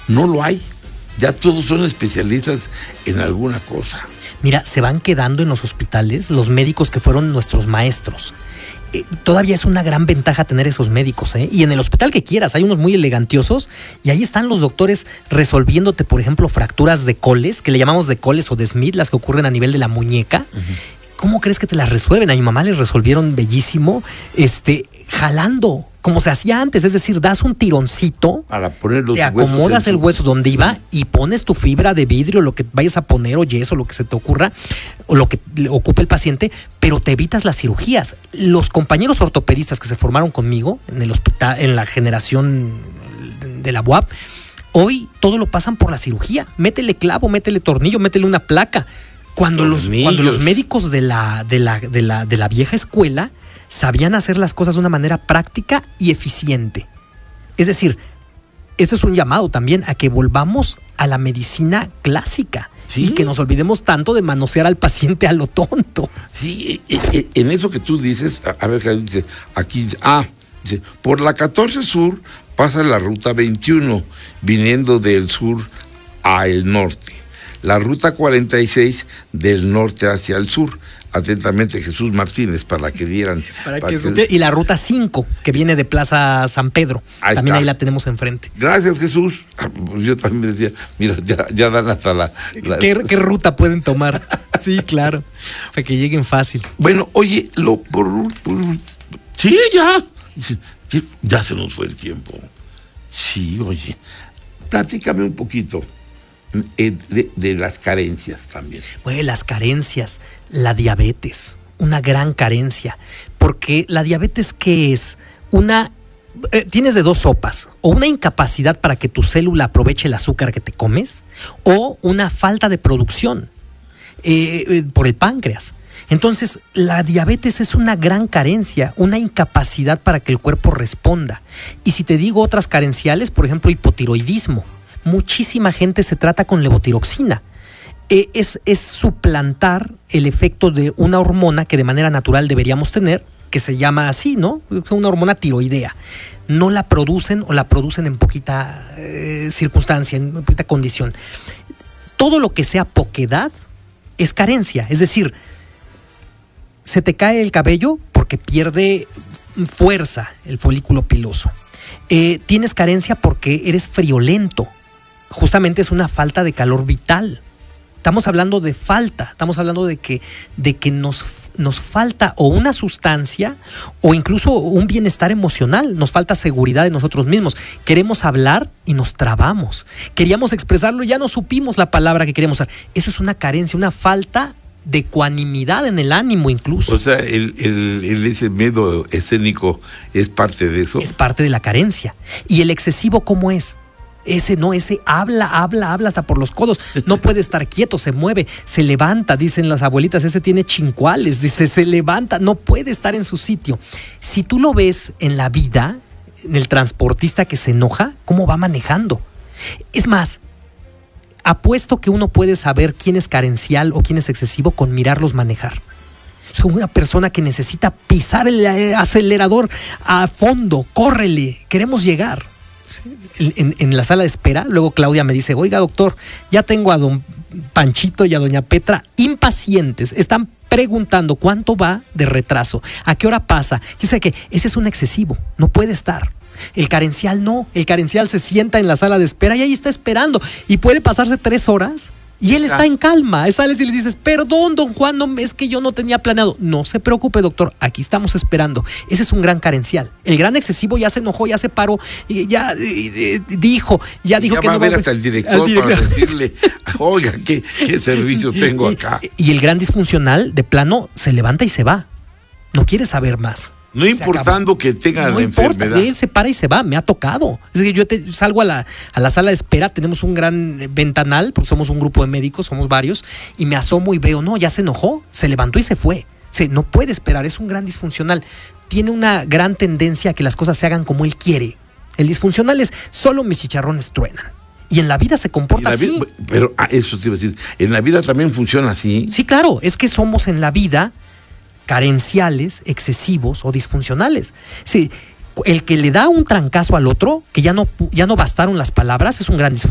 no lo hay. Ya todos son especialistas en alguna cosa. Mira, se van quedando en los hospitales los médicos que fueron nuestros maestros. Todavía es una gran ventaja tener esos médicos, ¿eh? Y en el hospital que quieras, hay unos muy elegantiosos y ahí están los doctores resolviéndote, por ejemplo, fracturas de coles, que le llamamos de coles o de Smith, las que ocurren a nivel de la muñeca. Uh-huh. ¿Cómo crees que te las resuelven? A mi mamá les resolvieron bellísimo, jalando, como se hacía antes, es decir, das un tironcito, para poner los te acomodas el hueso donde iba y pones tu fibra de vidrio, lo que vayas a poner, o yeso, lo que se te ocurra, o lo que ocupe el paciente, pero te evitas las cirugías. Los compañeros ortopedistas que se formaron conmigo en el hospital, en la generación de la UAP, hoy todo lo pasan por la cirugía. Métele clavo, métele tornillo, métele una placa. Cuando los médicos de la vieja escuela sabían hacer las cosas de una manera práctica y eficiente. Es decir, esto es un llamado también a que volvamos a la medicina clásica. ¿Sí? Y que nos olvidemos tanto de manosear al paciente a lo tonto. Sí, en eso que tú dices, a ver, dice, aquí, dice, por la 14 Sur pasa la ruta 21, viniendo del sur a el norte. La ruta 46 del norte hacia el sur. Atentamente, Jesús Martínez, para que vieran. Y la ruta 5, que viene de Plaza San Pedro. También ahí la tenemos enfrente. Gracias, Jesús. Yo también decía, mira, ya dan hasta la... ¿Qué ruta pueden tomar? Sí, claro, para que lleguen fácil. Bueno, oye, sí, ya se nos fue el tiempo. Sí, oye, platícame un poquito de las carencias también. Bueno, las carencias, la diabetes, una gran carencia, porque la diabetes, ¿qué es? Tienes de dos sopas, o una incapacidad para que tu célula aproveche el azúcar que te comes, o una falta de producción por el páncreas. Entonces, la diabetes es una gran carencia, una incapacidad para que el cuerpo responda. Y si te digo otras carenciales, por ejemplo, hipotiroidismo. Muchísima gente se trata con levotiroxina. Es suplantar el efecto de una hormona que de manera natural deberíamos tener, que se llama así, ¿no? Es una hormona tiroidea. No la producen o la producen en poquita circunstancia, en poquita condición. Todo lo que sea poquedad es carencia. Es decir, se te cae el cabello porque pierde fuerza el folículo piloso. Tienes carencia porque eres friolento. Justamente es una falta de calor vital. Estamos hablando de falta, estamos hablando de que nos falta o una sustancia o incluso un bienestar emocional, nos falta seguridad de nosotros mismos. Queremos hablar y nos trabamos. Queríamos expresarlo y ya no supimos la palabra que queríamos usar. Eso es una carencia, una falta de ecuanimidad en el ánimo incluso. O sea, ese miedo escénico es parte de eso. Es parte de la carencia. ¿Y el excesivo cómo es? Ese habla hasta por los codos, no puede estar quieto, se mueve, se levanta, dicen las abuelitas, ese tiene chincuales, dice, se levanta, no puede estar en su sitio. Si tú lo ves en la vida, en el transportista que se enoja, ¿cómo va manejando? Es más, apuesto que uno puede saber quién es carencial o quién es excesivo con mirarlos manejar. Es una persona que necesita pisar el acelerador a fondo, córrele, queremos llegar. En la sala de espera, luego Claudia me dice, oiga doctor, ya tengo a don Panchito y a doña Petra impacientes, están preguntando cuánto va de retraso, a qué hora pasa. Yo sé que ese es un excesivo, no puede estar. El carencial no, el carencial se sienta en la sala de espera y ahí está esperando y puede pasarse 3 horas y él está en calma. Sales y le dices, perdón don Juan, no, es que yo no tenía planeado. No se preocupe doctor, aquí estamos esperando. Ese es un gran carencial. El gran excesivo ya se enojó, ya se paró, ya dijo que va no a ver hasta el director para decirle, oiga, ¿qué servicio tengo acá? Y el gran disfuncional de plano se levanta y se va. No quiere saber más. No importando que tenga la enfermedad. Él se para y se va, me ha tocado. Es que yo salgo a la sala de espera, tenemos un gran ventanal, porque somos un grupo de médicos, somos varios, y me asomo y veo, no, ya se enojó, se levantó y se fue. No puede esperar, es un gran disfuncional. Tiene una gran tendencia a que las cosas se hagan como él quiere. El disfuncional es, solo mis chicharrones truenan. Y en la vida se comporta así. Pero eso te iba a decir, ¿en la vida también funciona así? Sí, claro, es que somos en la vida carenciales, excesivos o disfuncionales. Sí, el que le da un trancazo al otro, que ya no bastaron las palabras, es un gran disfuncional.